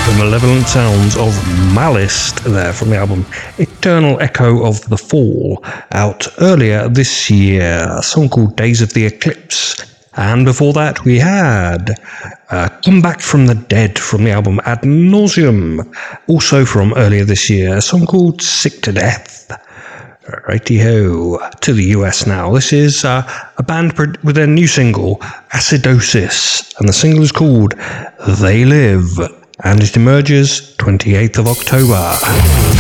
The malevolent sounds of Malice there from the album Eternal Echo of the Fall, out earlier this year, a song called Days of the Eclipse. And before that we had Come Back from the Dead from the album Ad Nauseum, also from earlier this year, a song called Sick to Death. Righty-ho, to the US now. This is a band with their new single, Acidosis, and the single is called They Live, and it emerges 28th of October.